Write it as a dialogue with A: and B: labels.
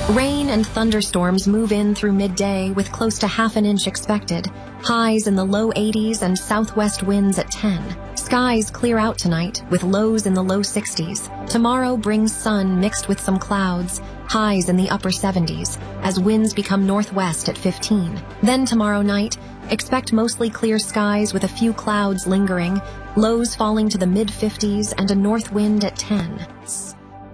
A: Rain and thunderstorms move in through midday with close to half an inch expected. Highs in the low 80s and southwest winds at 10. Skies clear out tonight with lows in the low 60s. Tomorrow brings sun mixed with some clouds. Highs in the upper 70s as winds become northwest at 15. Then tomorrow night, expect mostly clear skies with a few clouds lingering. Lows falling to the mid 50s and a north wind at 10.